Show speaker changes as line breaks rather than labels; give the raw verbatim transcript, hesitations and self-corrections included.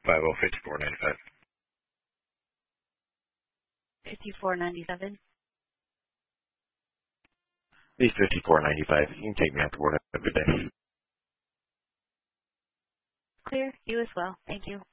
five oh fifty-four ninety-five.
fifty-four ninety-seven.
The fifty-four ninety-five. You can take me out to board. Have a good day.
Clear. You as well. Thank you.